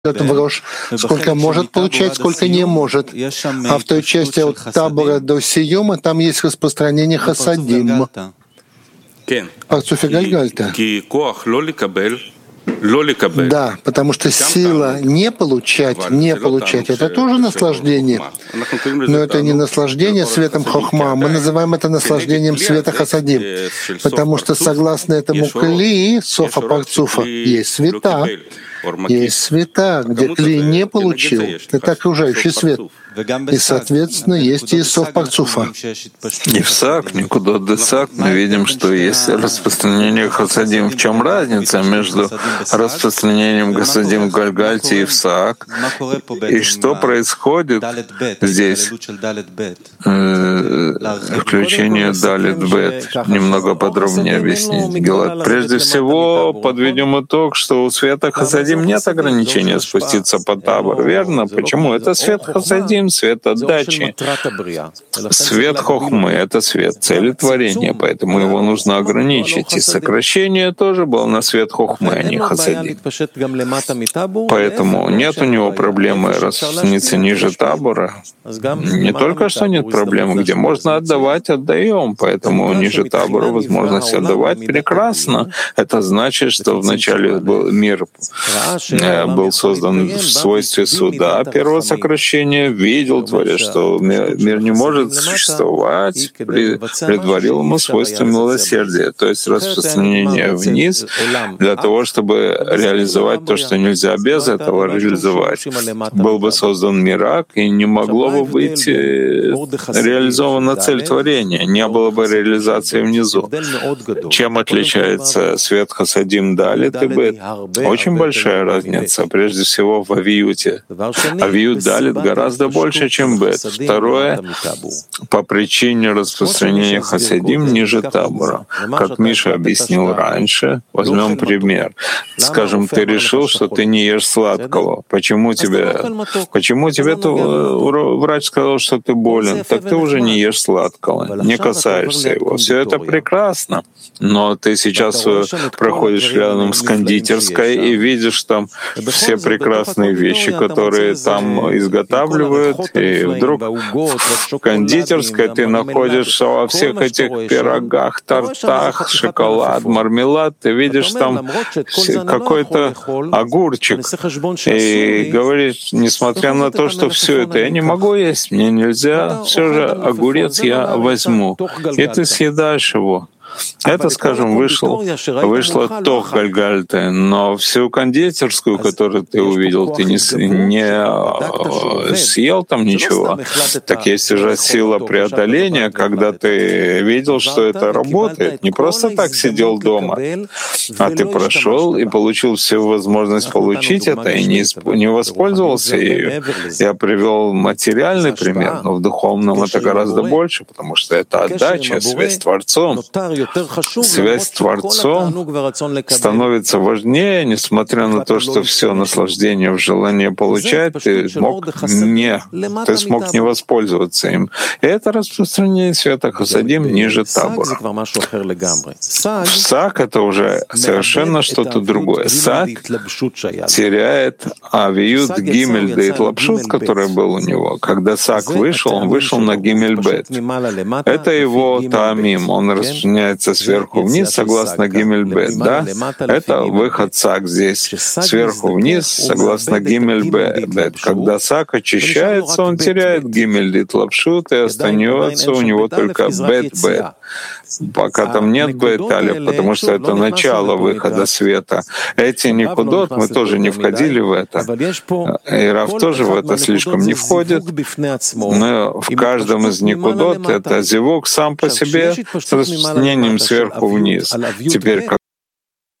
в Рош, сколько может получать, сколько не может. А в той части от Табора до Сиюма там есть распространение хасадим. Парцуфе Гальгальта. Да, потому что сила не получать, это тоже наслаждение. Но это не наслаждение светом хохма, мы называем это наслаждением света хасадим. Потому что согласно этому кли, софа парцуфа, есть света. Есть света, где кли не получил, это окружающий свет. И, соответственно, есть и сов парцуфа. И в Сак, никуда до Сак, мы видим, что есть распространение хасадим. В чем разница между распространением хасадим в Гальгальте и в Сак? И что происходит здесь? Включение Далит Бет. Немного подробнее объяснить. Гилад. Прежде всего, подведем итог, что у света хасадим нет ограничения спуститься по Табор. Верно? Почему? Это свет хасадим, свет отдачи. Свет хохмы — это свет цели творения, поэтому его нужно ограничить. И сокращение тоже было на свет хохмы, а не хасадим. Поэтому нет у него проблемы распространиться ниже Табора. Не только что нет проблемы, где можно отдавать, отдаем. Поэтому ниже Табора возможность отдавать прекрасно. Это значит, что вначале мир был создан в свойстве суда, первого сокращения, видел Творец, что мир не может существовать, предварил ему свойство милосердия, то есть распространение вниз для того, чтобы реализовать то, что нельзя без этого реализовать. Был бы создан мирак, и не могло бы быть реализована цель творения, не было бы реализации внизу. Чем отличается свет хасадим Далит и Бет? Очень большая разница, прежде всего в авиюте. Авиют Далит гораздо больше, чем Бет. Второе, по причине распространения хасадим ниже Табора. Как Миша объяснил раньше, возьмем пример. Скажем, ты решил, что ты не ешь сладкого. Почему тебе врач сказал, что ты болен? Так ты уже не ешь сладкого, не касаешься его. Все это прекрасно, но ты сейчас проходишь рядом с кондитерской и видишь там все прекрасные вещи, которые там изготавливают, и вдруг в кондитерской ты находишься во всех этих пирогах, тортах, шоколад, мармелад, ты видишь там какой-то огурчик, и говоришь, несмотря на то, что все это я не могу есть, мне нельзя, все же огурец я возьму, и ты съедаешь его. Это, скажем, вышло тох Гальгальте, но всю кондитерскую, которую ты увидел, ты не съел там ничего. Так есть уже сила преодоления, когда ты видел, что это работает. Не просто так сидел дома, а ты прошел и получил всю возможность получить это и не воспользовался ею. Я привел материальный пример, но в духовном это гораздо больше, потому что это отдача, связь с Творцом. Связь с Творцом становится важнее, несмотря на то, что все наслаждение в желании получать, ты смог не воспользоваться им. И это распространение света хасадим ниже Табора. Сак — это уже совершенно что-то другое. Сак теряет авиют гимель дейт лапшут, который был у него. Когда Сак вышел, он вышел на гимель бет. Это его таамим, он распространяется сверху вниз, согласно гимель бет, да? Это выход Сак здесь. Сверху вниз, согласно гимель бет. Когда Сак очищается, он теряет гимель дейт лапшут, и остается у него только бет. Пока там нет бет-алев, потому что это начало выхода света. Эти никудот, мы тоже не входили в это. И Рав тоже в это слишком не входит. Но в каждом из никудот это зевок сам по себе с распространением сверху вниз. Теперь,